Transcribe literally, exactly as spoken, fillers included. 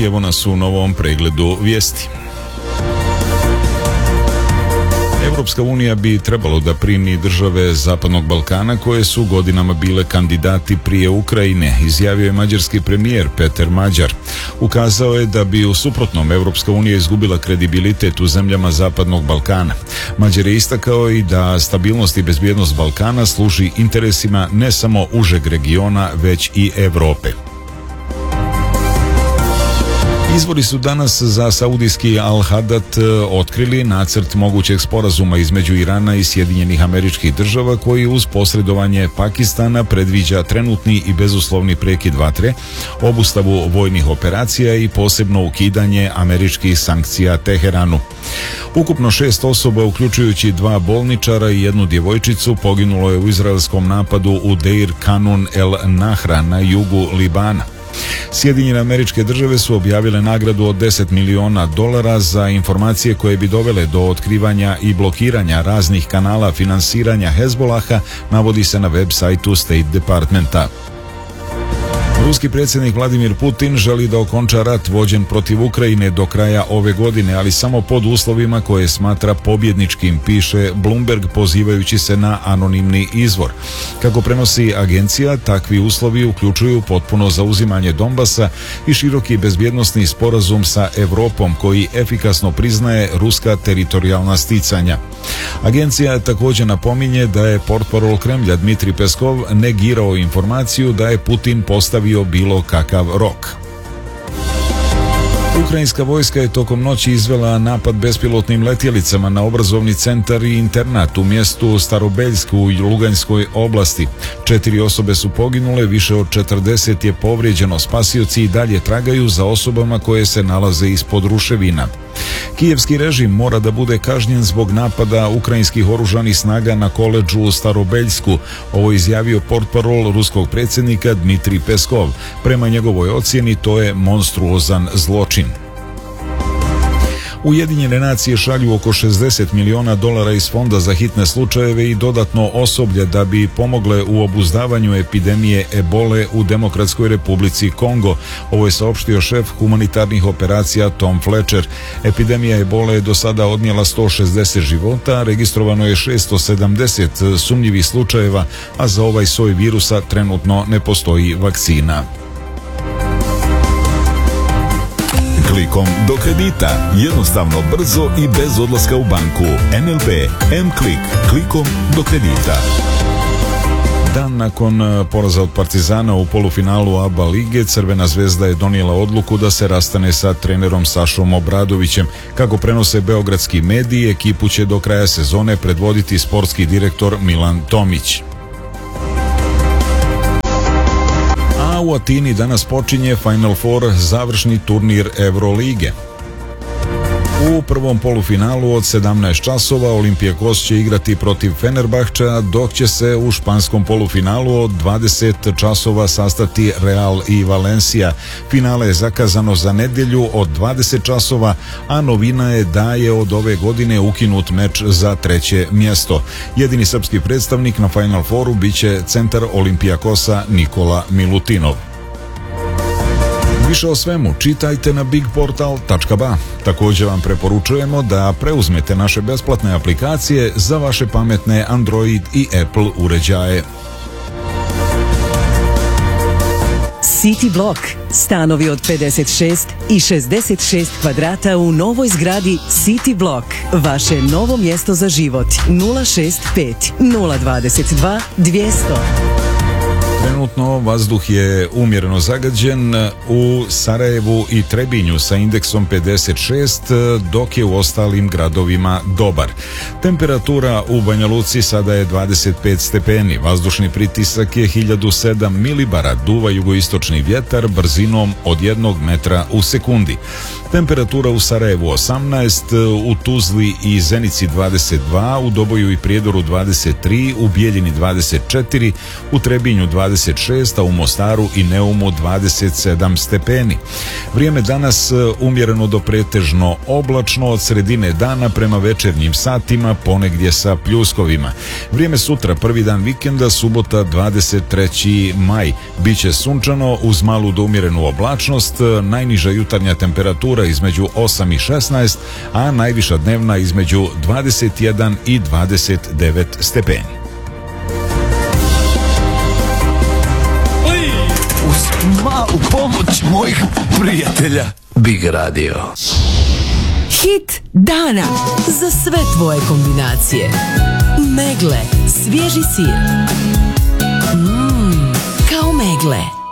evo nas u novom pregledu vijesti. Europska unija bi trebalo da primi države Zapadnog Balkana koje su godinama bile kandidati prije Ukrajine, izjavio je mađarski premijer Peter Mađar. Ukazao je da bi u suprotnom Europska unija izgubila kredibilitet u zemljama Zapadnog Balkana. Mađar je istakao i da stabilnost i bezbjednost Balkana služi interesima ne samo užeg regiona, već i Evrope. Izvori su danas za saudijski Al-Hadat otkrili nacrt mogućeg sporazuma između Irana i Sjedinjenih Američkih Država koji uz posredovanje Pakistana predviđa trenutni i bezuslovni prekid vatre, obustavu vojnih operacija i posebno ukidanje američkih sankcija Teheranu. Ukupno šest osoba, uključujući dva bolničara i jednu djevojčicu, poginulo je u izraelskom napadu u Deir Kanun el Nahra na jugu Libana. Sjedinjene Američke Države su objavile nagradu od deset miliona dolara za informacije koje bi dovele do otkrivanja i blokiranja raznih kanala finansiranja Hezbolaha, navodi se na web sajtu State Departmenta. Ruski predsjednik Vladimir Putin želi da okonča rat vođen protiv Ukrajine do kraja ove godine, ali samo pod uslovima koje smatra pobjedničkim, piše Bloomberg pozivajući se na anonimni izvor. Kako prenosi agencija, takvi uslovi uključuju potpuno zauzimanje Donbasa i široki bezbjednosni sporazum sa Evropom koji efikasno priznaje ruska teritorijalna sticanja. Agencija također napominje da je portparol Kremlja Dmitri Peskov negirao informaciju da je Putin postavio bilo kakav rok. Ukrajinska vojska je tokom noći izvela napad bespilotnim letjelicama na obrazovni centar i internat u mjestu Starobeljsku u Luganskoj oblasti. Četiri osobe su poginule, više od četrdeset je povrijeđeno. Spasioci i dalje tragaju za osobama koje se nalaze ispod ruševina. Kijevski režim mora da bude kažnjen zbog napada ukrajinskih oružanih snaga na koledžu u Starobeljsku. Ovo je izjavio portparol ruskog predsjednika Dmitri Peskov. Prema njegovoj ocjeni to je monstruozan zločin. Ujedinjene nacije šalju oko šezdeset miliona dolara iz fonda za hitne slučajeve i dodatno osoblje da bi pomogle u obuzdavanju epidemije ebole u Demokratskoj Republici Kongo. Ovo je saopštio šef humanitarnih operacija Tom Fletcher. Epidemija ebole je do sada odnijela sto šezdeset života, registrovano je šesto sedamdeset sumnjivih slučajeva, a za ovaj soj virusa trenutno ne postoji vakcina. Klikom do kredita. Jednostavno, brzo i bez odlaska u banku. N L B M-Klik. Klikom do kredita. Dan nakon poraza od Partizana u polufinalu A B A lige, Crvena zvezda je donijela odluku da se rastane sa trenerom Sašom Obradovićem. Kako prenose beogradski mediji, ekipu će do kraja sezone predvoditi sportski direktor Milan Tomić. U Atini danas počinje Final Four, završni turnir Evrolige. U prvom polufinalu od sedamnaest časova Olympiakos će igrati protiv Fenerbahčea, dok će se u španskom polufinalu od dvadeset časova sastati Real i Valencia. Finale je zakazano za nedjelju od dvadeset časova, a novina je da je od ove godine ukinut meč za treće mjesto. Jedini srpski predstavnik na Final Fouru biće centar Olympiakosa Nikola Milutinov. Više o svemu čitajte na big portal tačka b a. Također vam preporučujemo da preuzmete naše besplatne aplikacije za vaše pametne Android i Apple uređaje. City Block. Stanovi od pedeset šest i šezdeset šest kvadrata u novoj zgradi City Block. Vaše novo mjesto za život. nula šest pet nula dvadeset dva dvjesto. Trenutno vazduh je umjereno zagađen u Sarajevu i Trebinju sa indeksom pedeset šest, dok je u ostalim gradovima dobar. Temperatura u Banja Luci sada je dvadeset pet stepeni, vazdušni pritisak je hiljadu sedam milibara, duva jugoistočni vjetar brzinom od jednog metra u sekundi. Temperatura u Sarajevu osamnaest, u Tuzli i Zenici dvadeset dva, u Doboju i Prijedoru dvadeset tri, u Bijeljini dvadeset četiri, u Trebinju dvadeset šest, a u Mostaru i Neumu dvadeset sedam stepeni. Vrijeme danas umjereno do pretežno oblačno, od sredine dana prema večernjim satima ponegdje sa pljuskovima. Vrijeme sutra, prvi dan vikenda, subota dvadeset treći maj. Biće sunčano uz malu do umjerenu oblačnost, najniža jutarnja temperatura između osam i šesnaest, a najviša dnevna između dvadeset jedan i dvadeset devet stepeni. Uz malu pomoć mojih prijatelja Big Radio. Hit dana za sve tvoje kombinacije. Megle, svježi sir. Mmm, kao megle.